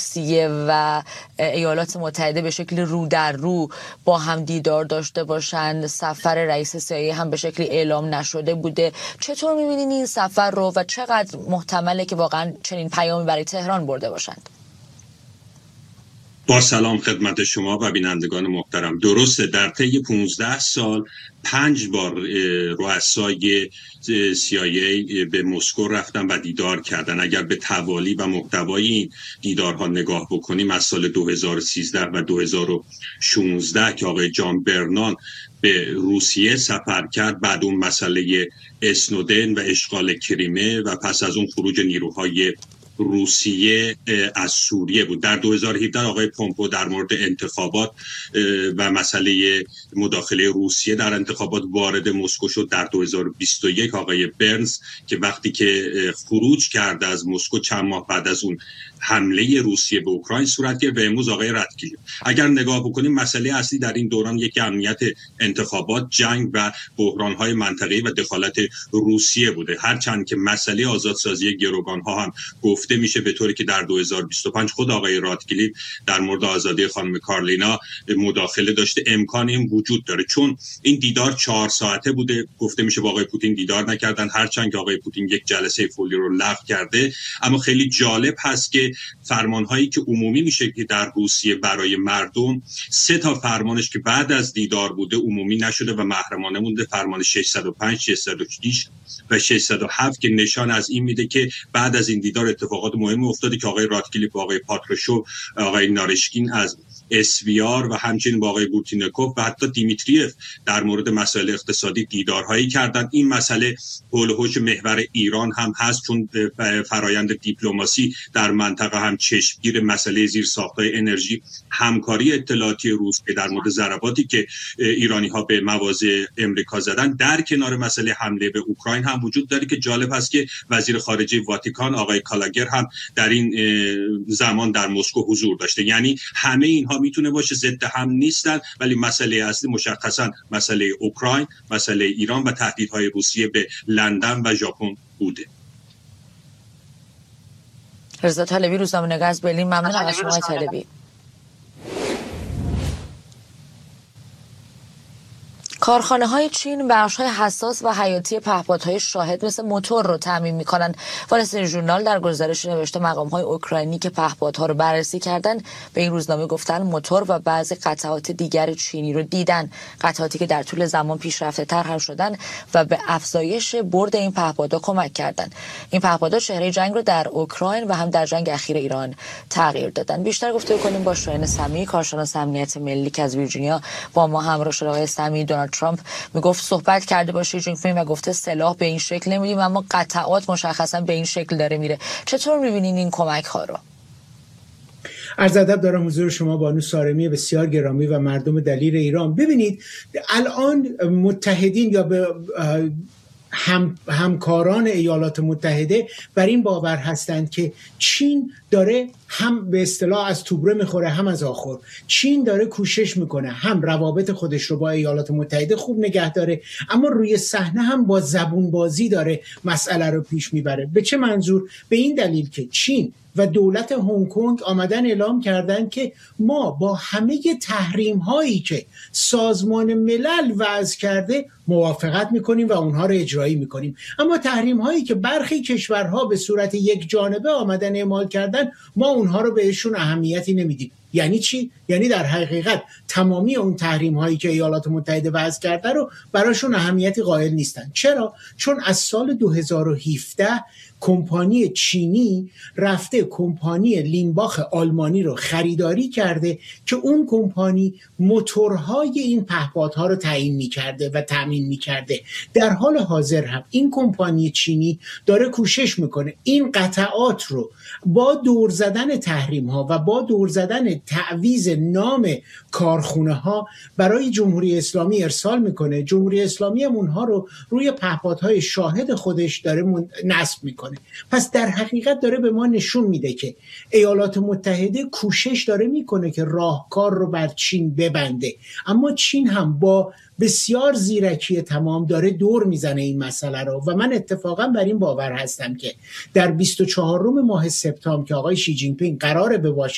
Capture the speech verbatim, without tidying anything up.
روسیه و ایالات متحده به شکل رو در رو با هم دیدار داشته باشند. سفر رئیس سی‌آی‌ای هم به شکلی اعلام نشده بوده. چطور می‌بینین این سفر رو و چقدر محتمله که واقعا چنین پیامی برای تهران برده باشند؟ با سلام خدمت شما و بینندگان محترم. درسته در طی پانزده سال پنج بار رؤسای سی آی ای به مسکو رفتن و دیدار کردن. اگر به توالی و محتوای این دیدارها نگاه بکنیم از سال دو هزار و سیزده و دو هزار و شانزده که آقای جان برنان به روسیه سفر کرد، بعد اون مسئله اسنودن و اشغال کریمه و پس از اون خروج نیروهای روسیه از سوریه بود. در دو هزار و هفده آقای پومپو در مورد انتخابات و مسئله مداخله روسیه در انتخابات وارد مسکو شد. در دو هزار و بیست و یک آقای برنز که وقتی که خروج کرد از مسکو چند ماه بعد از اون حمله روسیه به اوکراین صورت گرفت و امروز آقای راتکلیف. اگر نگاه بکنیم مسئله اصلی در این دوران یک امنیت انتخابات، جنگ و بحران‌های منطقه‌ای و دخالت روسیه بوده، هرچند که مسئله آزادسازی گروگان‌ها هم گفته میشه به طوری که در دو هزار و بیست و پنج خود آقای راتکلیف در مورد آزادی خانم کارلینا مداخله داشته. امکان این وجود داره چون این دیدار چهار ساعته بوده. گفته میشه با آقای پوتین دیدار نکردن، هرچند که آقای پوتین یک جلسه فولی رو لغو کرده. اما خیلی جالب هست که فرمان‌هایی که عمومی میشه که در روسیه برای مردم، سه تا فرمانش که بعد از دیدار بوده عمومی نشده و محرمانه مونده، فرمان ششصد و پنج، ششصد و شش و ششصد و هفت که نشان از این میده که بعد از این دیدار اتفاقات مهمی افتاده که آقای راتکلیف و آقای پاتروشو، آقای نارشکین از اس وی آر و همچنین با آقای بورتینکوف و حتی دیمیتریف در مورد مسائل اقتصادی دیدارهایی کردن. این مسئله حول و حوش محور ایران هم هست چون فرایند دیپلماسی در منطقه هم چشمگیر مسئله زیرساخت‌های انرژی، همکاری اطلاعاتی روسیه در مورد ضرباتی که ایرانی‌ها به مواضع امریکا زدن، در کنار مسئله حمله به اوکراین هم وجود داره که جالب است که وزیر خارجه واتیکان آقای کالاگر هم در این زمان در مسکو حضور داشته. یعنی همه اینها میتونه باشه، ضد هم نیستن، ولی مسئله اصلی مشخصا مسئله اوکراین، مسئله ایران و تهدیدهای روسیه به لندن و ژاپن بوده. رضا طالبی، روزنامه‌نگار از برلین، ممنونم از شما طالبی. کارخانه‌های چین بخش‌های حساس و حیاتی پهپادهای شاهد مثل موتور رو تامین می‌کنند. وال استریت ژورنال در گزارش نوشته مقام‌های اوکراینی که پهپادها رو بررسی کردن به این روزنامه گفتن موتور و بعضی قطعات دیگر چینی رو دیدن، قطعاتی که در طول زمان پیشرفته‌تر هم شدن و به افزایش برد این پهپادها کمک کردند. این پهپادها چهره جنگ رو در اوکراین و هم در جنگ اخیر ایران تغییر دادن. بیشتر گفتگو کنیم با شایان سمیعی، کارشناس امنیت ملی که از ویرجینیا با ما همراه شده. آقای سمیعی، دونالد ترامپ میگفت صحبت کرده با شی جین پینگ و گفته سلاح به این شکل نمیدیم، اما قطعات مشخصا به این شکل داره میره. چطور میبینین این کمک ها رو؟ عرض ادب دارم حضور شما بانو سارمی بسیار گرامی و مردم دلیر ایران. ببینید الان متحدین یا به هم، همکاران ایالات متحده بر این باور هستند که چین داره هم به اصطلاح از توبره میخوره هم از آخر. چین داره کوشش میکنه هم روابط خودش رو با ایالات متحده خوب نگه داره، اما روی صحنه هم با زبون بازی داره مسئله رو پیش میبره. به چه منظور؟ به این دلیل که چین و دولت هنگ کنگ آمدن اعلام کردن که ما با همه تحریم هایی که سازمان ملل وضع کرده موافقت میکنیم و اونها رو اجرایی میکنیم، اما تحریم هایی که برخی کشورها به صورت یک جانبه آمدن اعمال کردن ما اونها رو بهشون اهمیتی نمیدیم. یعنی چی؟ یعنی در حقیقت تمامی اون تحریم هایی که ایالات متحده وضع کرده رو براشون اهمیتی قائل نیستن. چرا؟ چون از سال دو هزار و هفده کمپانی چینی رفته کمپانی لینباخ آلمانی رو خریداری کرده که اون کمپانی موتورهای این پهپادها رو تعیین می‌کرده و تامین می‌کرده. در حال حاضر هم این کمپانی چینی داره کوشش میکنه این قطعات رو با دور زدن تحریم ها و با دور زدن تعویض نام کارخونه ها برای جمهوری اسلامی ارسال میکنه. جمهوری اسلامی هم اونها رو روی پهپادهای شاهد خودش داره نصب میکنه. پس در حقیقت داره به ما نشون میده که ایالات متحده کوشش داره میکنه که راهکار رو بر چین ببنده، اما چین هم با بسیار زیرکی تمام داره دور میزنه این مسئله رو و من اتفاقا بر این باور هستم که در بیست و چهارم ماه سپتامبر که آقای شی جین پینگ قراره به